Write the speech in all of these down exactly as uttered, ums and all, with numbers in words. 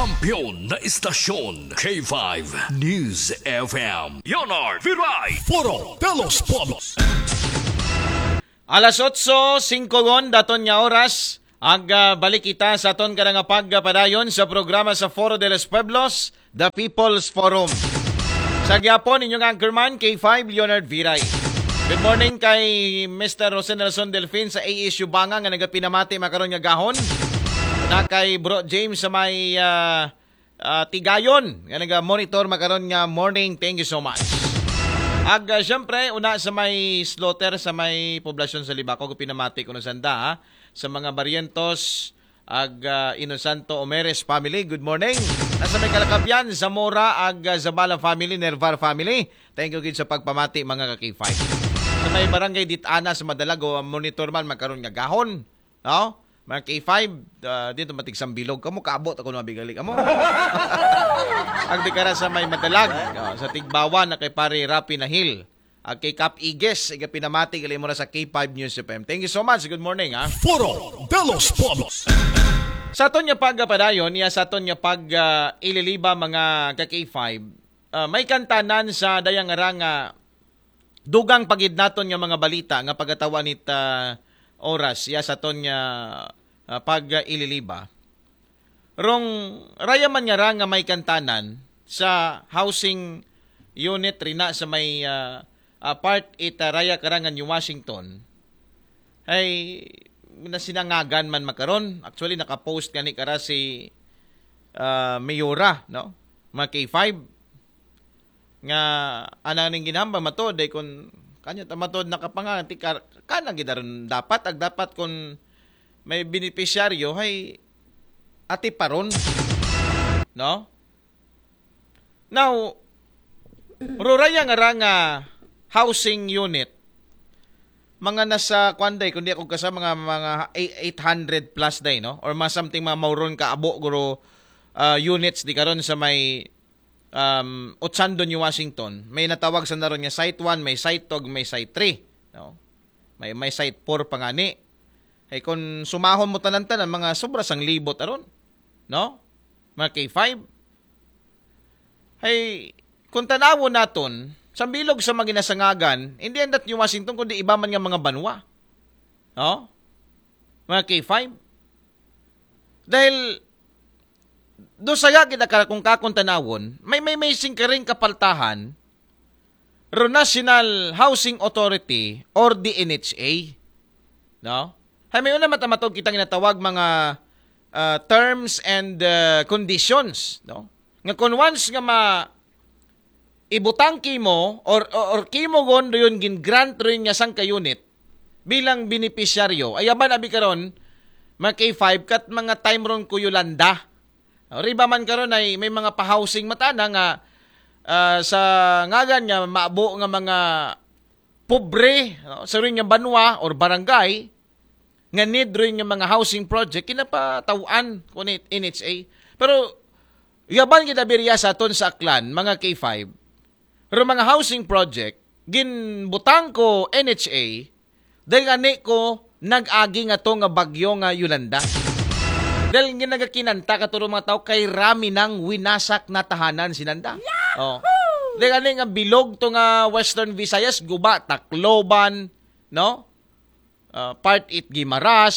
Kampiyon na istasyon K five News F M. Leonard Viray, Foro de los Pueblos. Alas otso, singko gon, daton nga oras. Ag uh, balik kita sa aton ka nga pagpadayon sa programa sa Foro de los Pueblos, The People's Forum. Sa gyapon, inyong anchorman, K five Leonard Viray. Good morning kay Mister Jose Nelson Delfin sa A S U Banga nga nagapinamati makaron nga gahon. Na kay Bro James sa may uh, uh, Tigayon nga naga-monitor makaron nga morning. Thank you so much. Ag uh, syempre una sa may slaughter sa may poblasyon sa Libaco ko pinamati ko no sanda ha? Sa mga Barrientos ag uh, Inosanto Omeres family, good morning. Nasa may Kalakabyan, Zamora ag uh, Zabala family, Nervar family. Thank you gid sa pagpamati mga ka-K five. Sa may barangay Ditana sa Madalago, monitor man makaron nga gahon, no? Mga K five, uh, dito matigsang bilog kamo, kaabot ako na bigali kamo. Ang dikara sa may Madalag, uh, sa Tigbawan na kay pare Rapi na Hill. Ang kay Cap Iges, iga pinamati gali mo na sa K five News F M. Thank you so much. Good morning, ha? Foro de los Pueblos. Sa aton nga pagpadayon, niya sa aton nga pag uh, ililiba mga ka-K five, uh, may kantanan sa dayang nga nga dugang pagid naton nga mga balita nga pagatawa nit uh, oras ya sa aton nga uh, pag uh, ililiba. Rong rayaman nga ra nga may kantanan sa housing unit rina sa may uh, uh, part it uh, raya karangan New Washington ay nasinangagan man makaron. Actually naka-post gani kara si uh, Mayora, no? Mga K five nga ananing ginhamba matod ay kun kanya tamatod nakapangan ti kanang gidaron dapat ag dapat kun may beneficiaryo hay ati paron, no? Now ruraya nga ra nga housing unit mga nasa kwanday kundi ako kasa mga mga eight hundred plus day, no? Or mga something mga mauron ka abo guro uh, units di karon sa may um Otsando, New Washington. May natawag sa naron nga site one, may site two, may site three, no? May may site four pa ngani. Hey kung sumahon mo tanan-tanan mga sobra sang libot aron, no? Mga K five. Hey kung tanawon naton sa bilog sa mga ginasangagan, hindi andat New Washington kundi iba man nga mga banwa. No? Mga K five. Dahil do saya kita kung kakong tanawon, may may may singkaring kapaltahan ro National Housing Authority or D N H A. No? Hay may una matamatog kitang ginatawag mga uh, terms and uh, conditions, no? Nga kung once nga ma ibutang kimo or or, or kimo gon doon gin grant rin nga sang ka unit bilang beneficiaryo ayaban abi karon mga K five kat mga time ron ko Yolanda. Riba man karon ay may mga pa-housing matana nga uh, sa ngagan nga maabo nga mga pobre, no? Sa ring nga banwa or barangay nga need rin nga mga housing project kinapatawaan kun N H A. Pero yaban kita biriya sa aton sa Aklan mga K five. Pero mga housing project ginbutang ko N H A dahil gani ko nag-agi nga to nga bagyo nga Yolanda. Dahil ginagakinanta katuro mga tao kay rami ng winasak na tahanan sinanda. Oh. Dahil gani nga bilog to nga Western Visayas, Guba, Tacloban, no? Uh, part it Gimaras,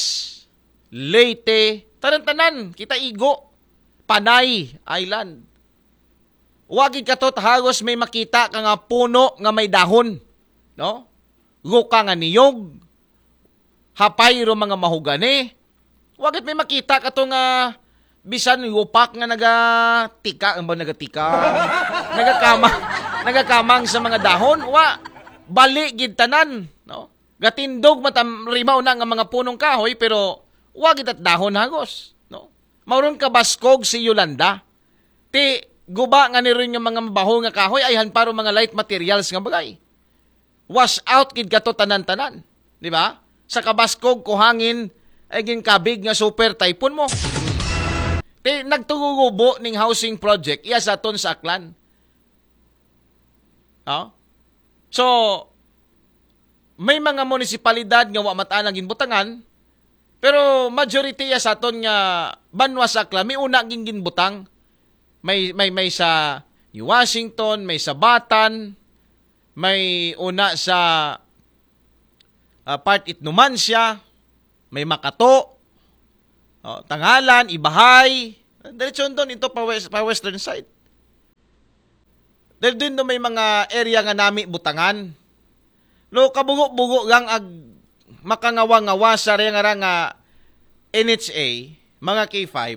Leyte, tanan-tanan, kita igo, Panay Island. Wagid katot hagos may makita ka nga puno nga may dahon, no? Guka nga niyog, hapay ro mga mahugani. Wagid may makita ka to nga bisan upak nga nagatika, ang ba nagatika? Nagakamang, nagakamang sa mga dahon, wa bali gid tanan, no? Gatindog matam rimaw na nga mga punong kahoy pero wagid at dahon hagos, no? Mauron ka baskog si Yolanda. Ti guba nga ni rin yung mga mabaho nga kahoy ay hanparo mga light materials nga bagay. Wash out gid kato tanan-tanan, di ba? Sa kabaskog ko hangin ay ginkabig nga super typhoon mo. Ti nagtugugubo ning housing project iya sa aton sa Aklan. Oh? So may mga munisipalidad nga wa mataang ginbutangan pero majority ya sa aton nga banwa sa Aklan may una ging ginbutang May may may sa Washington, may sa Batan, may una sa uh, Part It Numancia, may Makato, oh, Tangalan, Ibahay. Diretso doon ito pa, west, pa western side. Dahil doon may mga area nga nami butangan. No, kabugo-bugo gang ag makangawa-ngawa sa rin nga nga N H A, mga K five.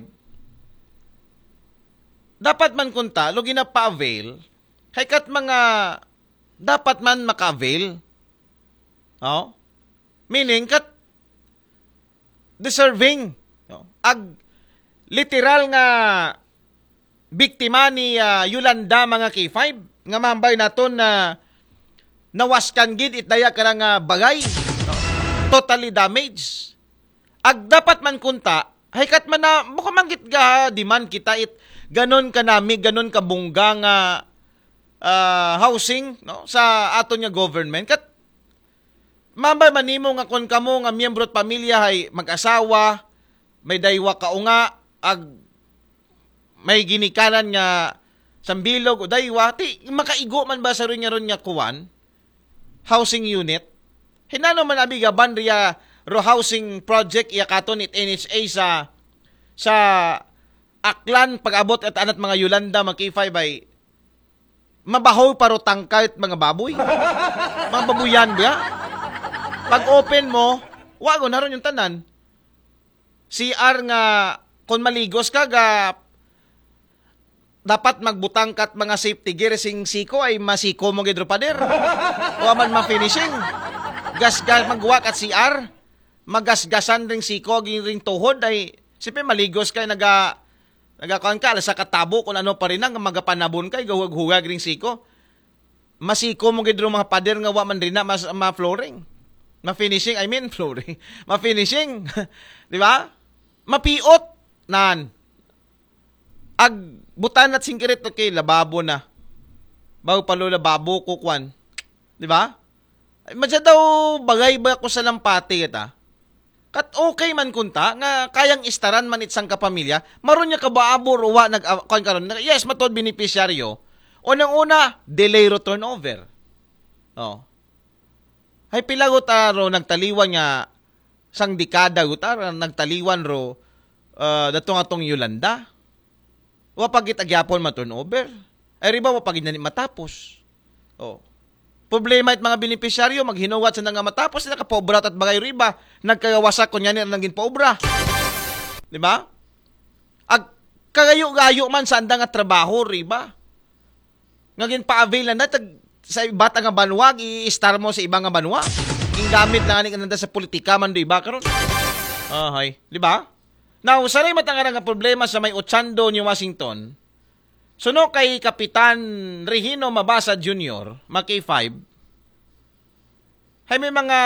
Dapat man kunta, lo ginapa-avail, kay kat mga dapat man maka-avail. Oh? Meaning, kat deserving. Oh? Ag literal nga biktima ni uh, Yolanda mga K five nga mahambay naton na nawaskan gid itdaya ka nga bagay. No? Totally damaged. Ag dapat man kunta, haykat man na mukamanggit ga demand kita it ganon ka nami, ganon ka bungga nga uh, housing no sa aton nga government. Kat mambay manimo nga kon kamo nga miyembro at pamilya hay mag-asawa, may daywa ka unga ag may ginikanan nga sambilog o daywa, ti makaigo man ba sa ron nga ron nga kuwan housing unit. Hinano man abi gaban riya ro housing project iya katon it N H A sa sa Aklan pag-abot at anat mga Yolanda mga K five ay mabaho paro tangkay at mga baboy. Mga babuyan ba? Pag open mo, wago na ron yung tanan. C R nga kung maligos ka ga dapat magbutang kat mga safety gear sing siko ay masiko mo gidro pader. O man ma-finishing. Gasgas magwa kat C R. Magasgasan ring siko ring tuhod ay siyempre maligos kay naga nagakuan ka sa katabo kung ano pa rin ang magapanabon kay gawag-huwag ring siko. Masiko mo gidro mga pader nga wa man rin na mas ma-flooring. Ma-finishing, I mean flooring. Ma-finishing. Di ba? Mapiot nan. Ag butan at singkirit okay, lababo na. Bago palo lababo kukwan. Di ba? Madya daw bagay ba ko sa lampati kita? Kat okay man kunta, nga kayang istaran man itsang kapamilya, maron niya kabaabor uwa nag-kuan karon. Yes, matod beneficiaryo. Unang-una, delay ro turnover. Oh. Hay pila gutaro nagtaliwan nga sang dekada gutaro nagtaliwan ro uh, datong atong Yolanda. Wa pagit agyapon ma turnover. Ay riba wa pagit na matapos. Oh. Problema it mga beneficiaryo maghinuwat sa nga matapos sila kapobra at bagay riba nagkagawasak kunya ni naging paobra. Di ba? Ag kagayo-gayo man sa andang nga trabaho riba. Ngagin pa-avail na tag sa iba't nga banwag i-star mo sa ibang nga banwa. King gamit na ani kananda sa politika man do iba karon. Ah, hay, di ba? Now, saray matanga nga problema sa may Ochando ni Washington. Suno kay Kapitan Regino Mabasa Junior, mga K five, hay may mga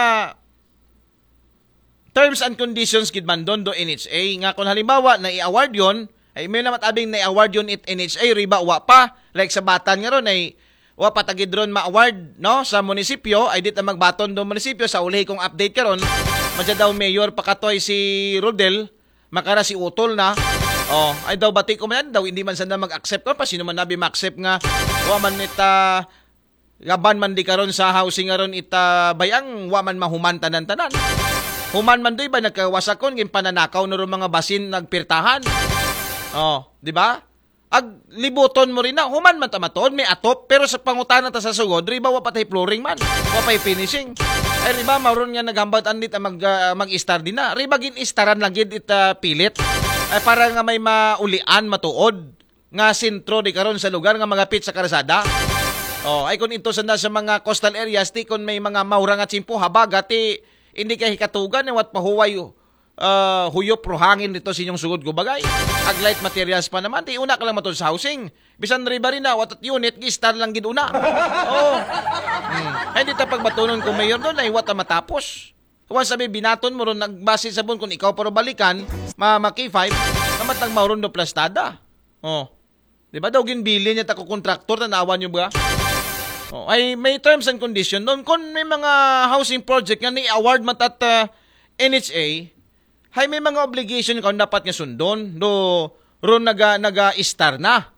terms and conditions gid man doon do N H A nga kung halimbawa na i-award yon ay may naman abing na i-award yon it N H A riba wa pa like sa Batan nga ron ay wa patagid ron ma-award no sa munisipyo ay dit na magbaton do munisipyo sa uli kong update karon madya daw mayor pakatoy si Rodel makara si Utol na. Oh, ay daw bati ko man daw hindi man sanda mag-accept ko pa sino man nabi ma-accept nga wa man ita gaban man di karon sa housing aron ita bayang wa man mahuman tanan-tanan. Human man doy ba nagkawasakon gin pananakaw no mga basin nagpirtahan. Oh, di ba? Ag libuton mo rin na human man tamaton may atop pero sa pangutana ta sa sugod riba wa patay flooring man, wa pay finishing. Ay riba maron nga naghambad andit mag uh, mag-star din na. Riba gin istaran lang gid ita pilit. Ay para nga may maulian matuod nga sentro di karon sa lugar nga magapit sa karsada. Oh, ay kun ito sanda sa mga coastal areas ti kun may mga maura nga tsimpo habaga ti hindi kay hikatugan ni wat pahuway uh, huyop ro hangin dito sa inyong sugod ko bagay. Ag light materials pa naman ti una ka lang matod sa housing. Bisan riba rin na wat unit gi-star lang gid una. Oh. Hmm. Ay dito pagbatunon ko mayor doon ay wat matapos. Kung sabi binaton mo ron nagbase sa bun kung ikaw pero balikan, ma K five, namatang mauron do plastada. Oh. Di ba daw ginbili niya ta ko kontraktor na naawan niyo ba? Oh, ay may terms and condition doon kung may mga housing project nga ni-award matat uh, N H A, hay may mga obligation ka dapat nga sundon do ron naga naga-star na.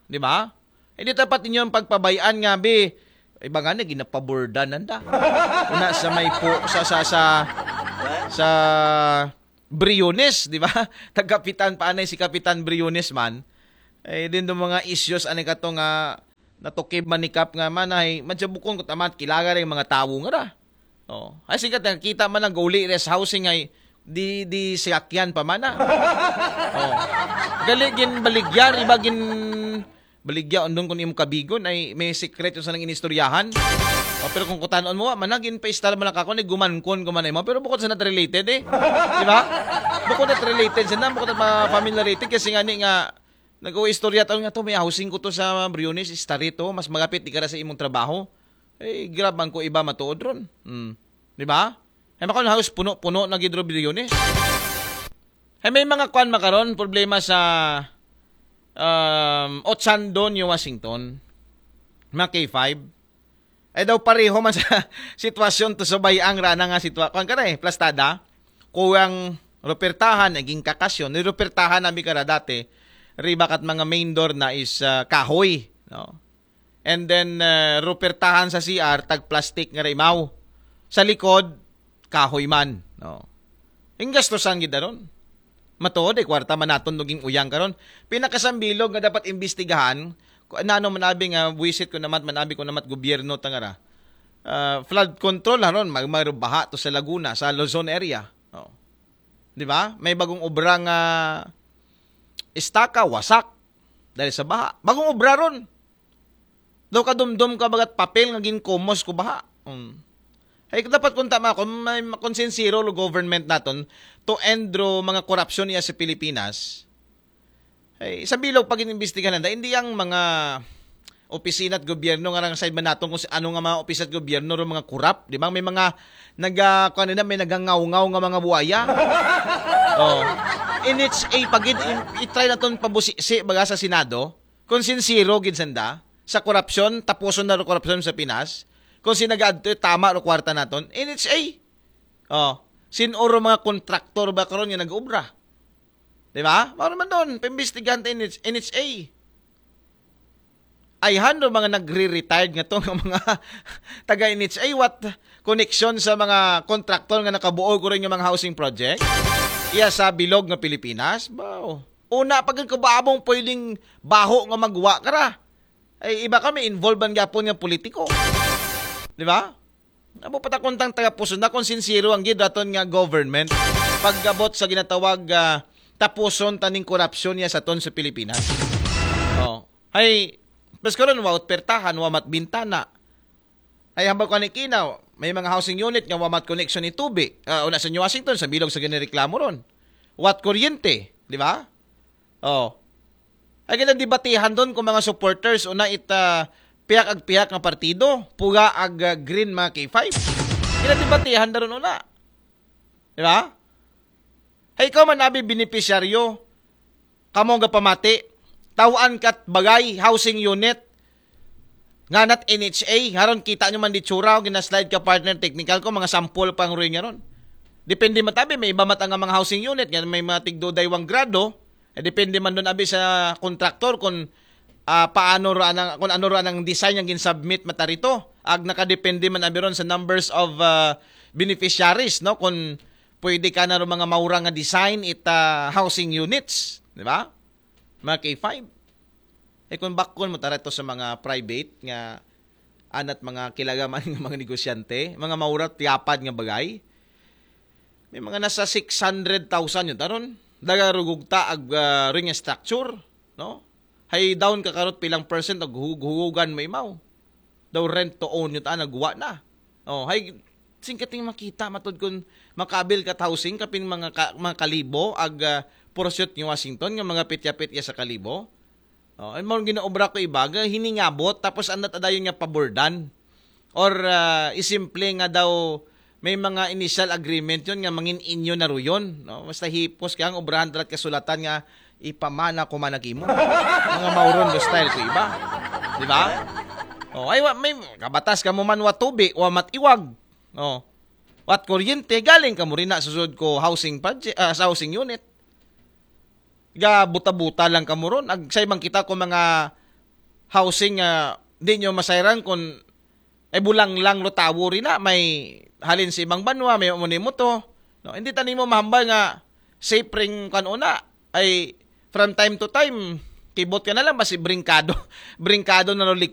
di ba? Hindi dapat ninyo ang pagpabayaan nga be iba nga na ginapabordan nanda. Una sa may po sa sa sa sa Briones, di ba? Tag-kapitan paanay si Kapitan Briones man. Eh din do mga issues ani kato nga natukib manikap nga man ay madsabukon ko tamat kilaga ring mga tawo nga ra. Oh, ay sikat nakita man ang guli res housing ay di di sakyan pa man na. Oh. Galigin baligyan iba gin baligya undong kun imong kabigon ay may secret sa nang inistoryahan. O, pero kung kutanon mo, managin pa istar man ako ni gumankon gumanay mo pero bukod sa not related eh. Di ba? Bukod not related sa na bukod na familiarity kasi nga ni nga nag-o istorya taon nga to may housing ko to sa Briones istarito mas magapit di ka sa imong trabaho. Eh grabang ko iba matuod ron. Hmm. Di ba? Ay makon house puno-puno na gidro Briones. Ay may mga kwan makaron problema sa um, Otsandoño, Washington, mga K five, ay daw pareho man sa sitwasyon to subay ang rana nga sitwasyon. Kung ka na eh, plastada, kuwang rupertahan, naging kakasyon, nirupertahan namin ka na dati, ribakat mga main door na is uh, kahoy. No? And then, uh, rupertahan sa C R, tag-plastic nga rimaw. Sa likod, kahoy man. No? Yung gastosan gid ron. Matuod, eh, kwarta man naton naging uyang karon. Pinakasambilog nga dapat imbestigahan, kung ano manabi nga, buwisit ko naman, manabi ko naman gobyerno tangara. Uh, flood control haron, magmarubaha to sa Laguna, sa Luzon area. Oh. Di ba? May bagong obra nga istaka, wasak, dahil sa baha. Bagong obra ron. Daw kadumdum ka bagat papel nga ginkomos ko baha. Um. Ay dapat kung tama kung may konsensiro lo government naton to endro mga korupsyon niya sa Pilipinas. Ay sa bilog pag inimbestigahan nanda hindi ang mga opisina at gobyerno nga rang side man naton kung ano nga mga opisina at gobyerno ro mga korap, di ba? May mga naga kanina may nagangaw-ngaw nga mga buaya. Oh. In its a pag i-try naton pabusisi baga sa Senado, konsensiro gid sanda sa korupsyon, tapuson na ro korupsyon sa Pinas. Kung sinagaad to, tama ro kwarta naton, N H A. Oh, sinuro mga kontraktor ba karon nga nag-obra? Di ba? Mao man doon, paimbestigahan ta N H A. Ay hando mga nagre-retired nga to nga mga taga N H A what connection sa mga kontraktor nga nakabuo ko rin yung mga housing project. Iya sa bilog nga Pilipinas. Bao. Una pag kababong pwedeng baho nga magwa kara. Ay iba kami involved man gyapon nga politiko. Di ba? Amo patakontang taga-puso na kung sincero ang gidaton nga government pagabot sa ginatawag uh, tapuson taning korupsyon niya sa ton sa Pilipinas. Oh. Hay, mas karon wa pertahan wa mat bintana. Ay hambal ko ni kinaw, may mga housing unit nga wa mat connection ni tubig. Uh, una sa New Washington sa bilog sa ginireklamo ron. Wat kuryente, di ba? Oh. Ay kita debatihan doon kung mga supporters una ita piyak ag piyak nga partido, puga ag uh, green mga K five. Kinatibatihan na ron una. Di ba? Ay ikaw man nabi beneficiaryo, kamo nga pamati, tawaan kat bagay, housing unit, nga nat N H A, haron kita nyo man di tsura, gina-slide ka partner technical ko, mga sample pang rin nga ron. Depende matabi, may iba matang mga housing unit, nga may mga tigdo daywang grado, eh, depende man doon abi sa kontraktor kung Uh, paano ra nang kung ano ra nang design yang gin-submit matarito ag nakadepende man abi ron sa numbers of uh, beneficiaries no kung pwede ka na ro mga maura nga design it uh, housing units, di ba? Mga K five. Eh kung bakon mo tarito sa mga private nga anat mga kilagaman nga mga negosyante, mga maura tiyapad nga bagay. May mga nasa six hundred thousand yun taron. Daga rugugta ag uh, ring structure, no? Hay down ka karot pilang percent og hugugan may imaw. Daw rent to own yun ta nagwa na. Oh, hay singkating makita matod kun makabil kat housing kapin mga ka, mga kalibo ag uh, pursuit ni Washington nga mga pitya-pitya sa kalibo. Oh, ay mo ginaobra ko ibaga hiningabot tapos anat adayon nga pabordan. Or uh, isimple nga daw may mga initial agreement yun nga mangin inyo na ruyon, no? Basta hipos kang obrahan dalat kasulatan nga ipamana ko managimo. Mga mauron do style ko iba. Di ba? Oh, ay wa may kabatas ka mo man wa tubi, wa matiwag. Oh. Wat kuryente galing ka mo rin na susud ko housing project, uh, sa housing unit. Ga buta-buta lang ka mo ron. Ag say man kita ko mga housing nga di nyo masayran kung ay bulang lang lo tawo rin na may halin sa ibang banwa, may umuni mo to. No, hindi tani mo mahambal nga safe ring kanuna ay from time to time kibot ka na lang basi brinkado brinkado na no